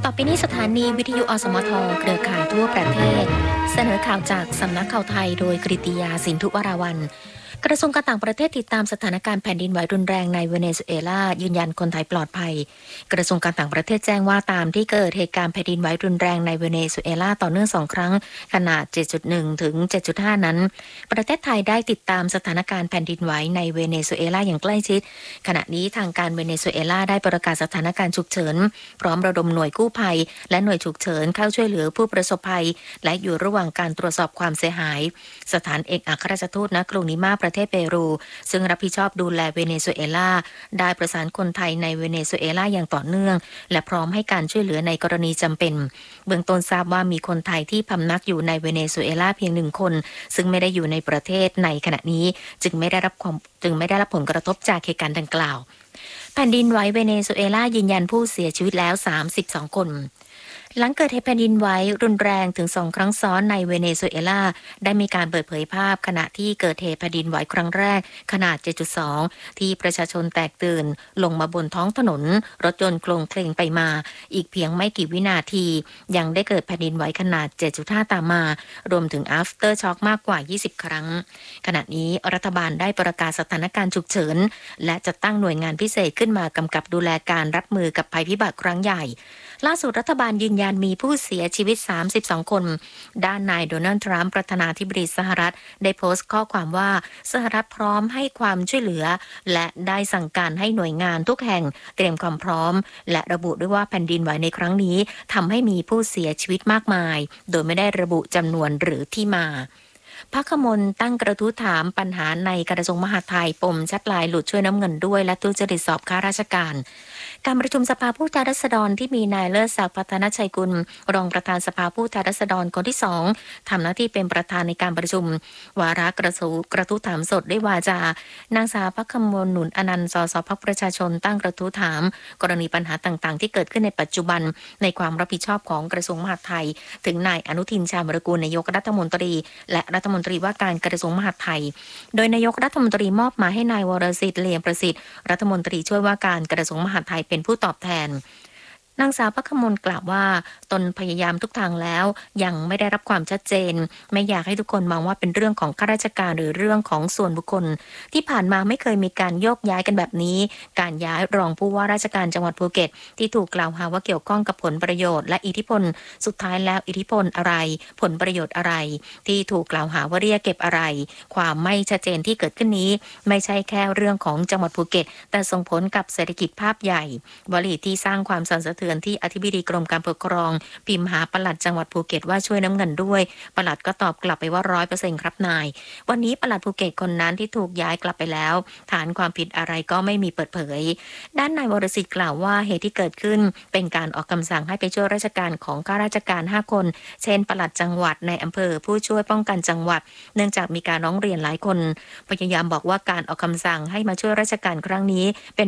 ต่อไปนี้สถานีวิทยุอสมทเครือข่ายทั่วประเทศเสนอข่าวจากสำนักข่าวไทยโดยกฤติยาสินธุวราวัลย์กระทรวงการต่างประเทศติดตามสถานการณ์แผ่นดินไหวรุนแรงในเวเนซุเอลายืนยันคนไทยปลอดภัยกระทรวงการต่างประเทศแจ้งว่าตามที่เกิดเหตุการณ์แผ่นดินไหวรุนแรงในเวเนซุเอลาต่อเนื่อง2ครั้งขนาด 7.1 ถึง 7.5 นั้นประเทศไทยได้ติดตามสถานการณ์แผ่นดินไหวในเวเนซุเอลาอย่างใกล้ชิดขณะนี้ทางการเวเนซุเอลาได้ประกาศสถานการณ์ฉุกเฉินพร้อมระดมหน่วยกู้ภัยและหน่วยฉุกเฉินเข้าช่วยเหลือผู้ประสบภัยและอยู่ระหว่างการตรวจสอบความเสียหายสถานเอกอัครราชทูตณกรุงลิมาประเทศเปรูซึ่งรับผิดชอบดูแลเวเนซุเอลาได้ประสานคนไทยในเวเนซุเอลาอย่างต่อเนื่องและพร้อมให้การช่วยเหลือในกรณีจำเป็นเบื้องต้นทราบว่ามีคนไทยที่พำนักอยู่ในเวเนซุเอลาเพียง1คนซึ่งไม่ได้อยู่ในประเทศในขณะนี้จึงไม่ได้รับผลกระทบจากเหตุการณ์ดังกล่าวแผ่นดินไหวเวเนซุเอลายืนยันผู้เสียชีวิตแล้ว32คนหลังเกิดเหตุแผ่นดินไหวรุนแรงถึง2ครั้งซ้อนในเวเนซุเอลาได้มีการเปิดเผยภาพขณะที่เกิดเหตุแผ่นดินไหวครั้งแรกขนาด 7.2 ที่ประชาชนแตกตื่นลงมาบนท้องถนนรถยนต์โคลงเคลงไปมาอีกเพียงไม่กี่วินาทียังได้เกิดแผ่นดินไหวขนาด 7.5 ตามมารวมถึง after shock มากกว่า20ครั้งขณะนี้รัฐบาลได้ประกาศสถานการณ์ฉุกเฉินและจัดตั้งหน่วยงานพิเศษขึ้นมากำกับดูแลการรับมือกับภัยพิบัติครั้งใหญ่ล่าสุดรัฐบาลยืนยันมีผู้เสียชีวิต32คนด้านนายโดนัลด์ทรัมป์ประธานาธิบดีสหรัฐได้โพสต์ข้อความว่าสหรัฐพร้อมให้ความช่วยเหลือและได้สั่งการให้หน่วยงานทุกแห่งเตรียมความพร้อมและระบุด้วยว่าแผ่นดินไหวในครั้งนี้ทำให้มีผู้เสียชีวิตมากมายโดยไม่ได้ระบุจำนวนหรือที่มาพรรคมนตั้งกระทู้ถามปัญหาในกระทรวงมหาดไทยปมแชทไลน์หลุดช่วยน้ำเงินด้วยและทุจริตสอบข้าราชการการประชุมสภาผู้แทนราษฎรที่มีนายเลิศศักดิ์พัฒนชัยกุลรองประธานสภาผู้แทนราษฎรคนที่2ทำหน้าที่เป็นประธานในการประชุมวาระกระทู้ถามสดด้วยวาจานางสาวพรรคมนหนุนอนันต์สสพรรคประชาชนตั้งกระทู้ถามกรณีปัญหาต่างๆที่เกิดขึ้นในปัจจุบันในความรับผิดชอบของกระทรวงมหาดไทยถึงนายอนุทินชาญวิรากูลนายกรัฐมนตรีและรัฐมนตรีว่าการกระทรวงมหาดไทยโดยนายกรัฐมนตรีมอบหมายให้นายวรสิทธิ์เลี่ยมประสิทธิ์รัฐมนตรีช่วยว่าการกระทรวงมหาดไทยเป็นผู้ตอบแทนนางสาวพรรคมนกล่าวว่าตนพยายามทุกทางแล้วยังไม่ได้รับความชัดเจนไม่อยากให้ทุกคนมองว่าเป็นเรื่องของข้าราชการหรือเรื่องของส่วนบุคคลที่ผ่านมาไม่เคยมีการโยกย้ายกันแบบนี้การย้ายรองผู้ว่าราชการจังหวัดภูเก็ตที่ถูกกล่าวหาว่าเกี่ยวข้องกับผลประโยชน์และอิทธิพลสุดท้ายแล้วอิทธิพลอะไรผลประโยชน์อะไรที่ถูกกล่าวหาว่าเรียกเก็บอะไรความไม่ชัดเจนที่เกิดขึ้นนี้ไม่ใช่แค่เรื่องของจังหวัดภูเก็ตแต่ส่งผลกับเศรษฐกิจภาพใหญ่วลีที่สร้างความสั่นสะเทือนที่อธิบดีกรมการปกครองพิมพ์หาปลัดจังหวัดภูเก็ตว่าช่วยน้ำเงินด้วยปลัดก็ตอบกลับไปว่า 100% ครับนายวันนี้ปลัดภูเก็ตคนนั้นที่ถูกย้ายกลับไปแล้วฐานความผิดอะไรก็ไม่มีเปิดเผยด้านนายวรสิทธิ์กล่าวว่าเหตุที่เกิดขึ้นเป็นการออกคำสั่งให้ไปช่วยราชการของข้าราชการ5คนเช่นปลัดจังหวัดในอำเภอผู้ช่วยป้องกันจังหวัดเนื่องจากมีการร้องเรียนหลายคนพยายามบอกว่าการออกคำสั่งให้มาช่วยราชการครั้งนี้เป็น